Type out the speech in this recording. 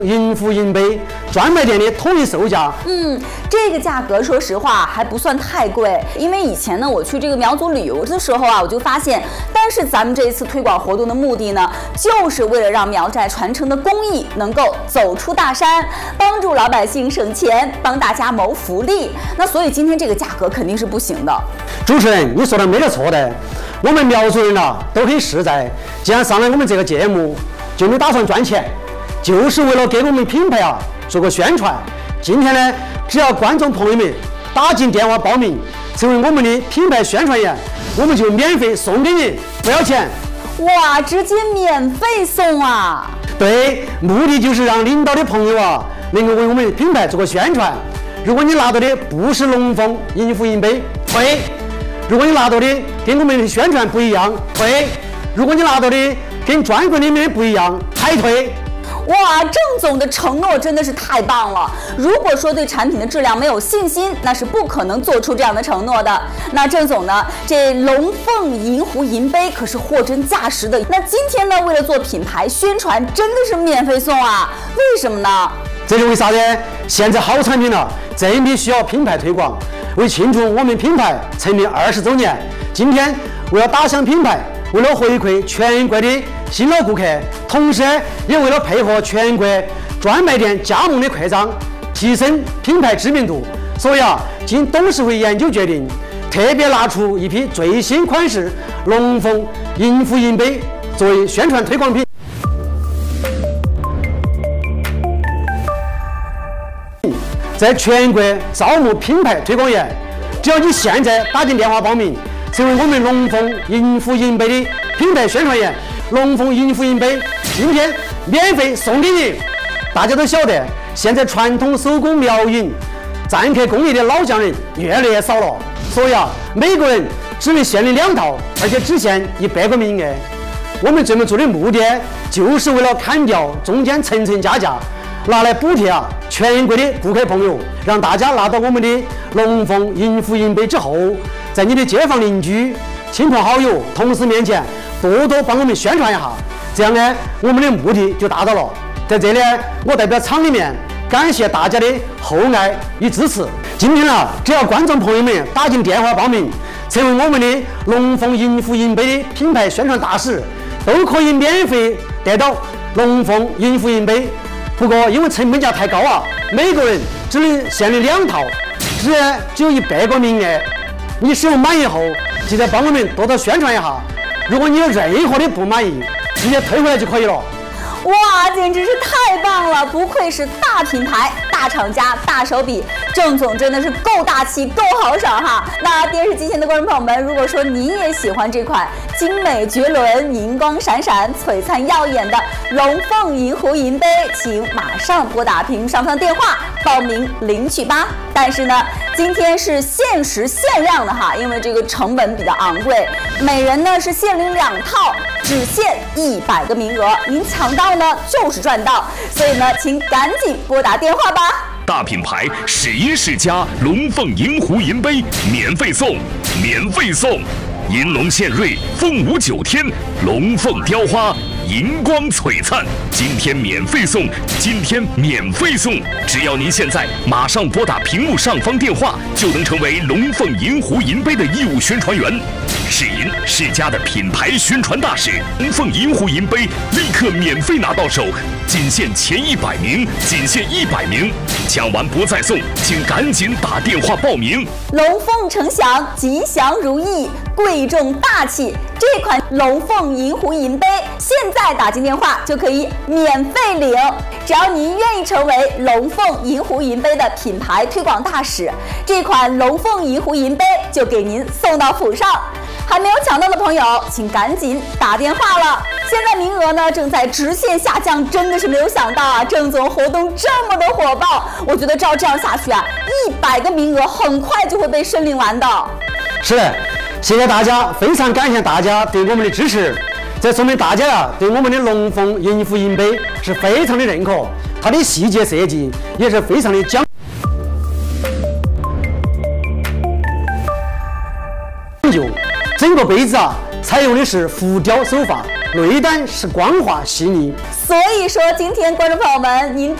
银福银杯专卖店的统一售价。 这个价格说实话还不算太贵，因为以前呢我去这个苗族旅游的时候啊，我就发现，但是咱们这一次推广活动的目的呢，就是为了让苗寨传承的工艺能够走出大山，帮助老百姓省钱，帮大家谋福利。那所以今天这个价格肯定是不行的。 主持人，你说的没得错的，我们苗族人都很实在，既然上来我们这个节目，就没打算赚钱。就是为了给我们品牌做个宣传。今天呢，只要观众朋友们打进电话报名，成为我们的品牌宣传员，我们就免费送给你，不要钱。 哇，直接免费送啊！ 对，目的就是让领导的朋友能够为我们的品牌做个宣传。如果你拿到的不是龙凤银福银杯，退；如果你拿到的跟我们的宣传不一样，退；如果你拿到的跟专柜里面不一样，还退。 哇，郑总的承诺真的是太棒了！如果说对产品的质量没有信心，那是不可能做出这样的承诺的。那郑总呢，这龙凤银壶银杯可是货真价实的。那今天呢，为了做品牌宣传，真的是免费送啊？为什么呢？ 这是为啥子？现在好产品了，真的需要品牌推广。为庆祝我们品牌成立20周年，今天为了打响品牌，为了回馈全国的新老顾客，同时也为了配合全国专卖店加盟的扩张，提升品牌知名度，所以经董事会研究决定，特别拿出一批最新款式龙凤银福银杯作为宣传推广品。在全国招募品牌推广员，只要你现在打进电话报名，成为我们龙凤银福银杯的品牌宣传员，龙凤银福银杯今天免费送给你。大家都晓得，现在传统手工苗银篆刻工艺的老匠人越来越少了，所以每个人只能限领2套，而且只限100个名额。我们这么做的目的，就是为了砍掉中间层层加价，拿来补贴全国的顾客朋友，让大家拿到我们的龙凤银福银杯之后，在你的街坊邻居、亲朋好友、同事面前多多帮我们宣传一下，这样呢，我们的目的就达到了。在这里，我代表厂里面感谢大家的厚爱与支持。今天只要观众朋友们打进电话报名，成为我们的龙凤银福银杯的品牌宣传大使，都可以免费得到龙凤银福银杯。不过因为成本价太高每个人只能限领2套，只有100个名额。你使用满意后，记得帮我们多多宣传一下。如果你有任何的不满意，直接退回来就可以了。 哇，简直是太棒了！不愧是大品牌、大厂家、大手笔，郑总真的是够大气、够豪爽哈！那电视机前的观众朋友们，如果说您也喜欢这款精美绝伦、银光闪闪、璀璨耀眼的龙凤银壶银杯，请马上拨打屏幕上方的电话报名领取吧。但是呢，今天是限时限量的哈，因为这个成本比较昂贵，每人呢是限领2套，只限100个名额，您抢到呢就是赚到，所以呢，请赶紧拨打电话吧。 大品牌世音世家龙凤银壶银杯免费送，免费送！银龙献瑞，凤舞9天，龙凤雕花，银光璀璨。今天免费送，今天免费送！只要您现在马上拨打屏幕上方电话，就能成为龙凤银壶银杯的义务宣传员。世银世家的品牌宣传大使，龙凤银壶银杯立刻免费拿到手，仅限前100名，仅限100名，抢完不再送，请赶紧打电话报名。 龙凤呈祥，吉祥如意，贵重大气。这款龙凤银壶银杯，现在打进电话就可以免费领。只要您愿意成为龙凤银壶银杯的品牌推广大使，这款龙凤银壶银杯就给您送到府上。还没有抢到的朋友，请赶紧打电话了。现在名额呢正在直线下降，真的是没有想到郑总活动这么的火爆。我觉得照这样下去100个名额很快就会被申领完的。 是的，谢谢大家，非常感谢大家对我们的支持。这说明大家对我们的龙凤银福银杯是非常的认可，它的细节设计也是非常的讲究。整个杯子采用的是浮雕手法， 内丹是光滑细腻。 所以说，今天观众朋友们，您